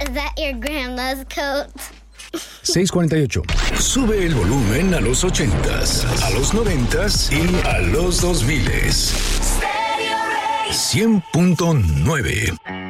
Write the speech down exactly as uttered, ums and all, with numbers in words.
Is that your grandma's coat? seis cuarenta y ocho. Sube el volumen a los ochentas, a los noventas y a los dos miles. cien punto nueve.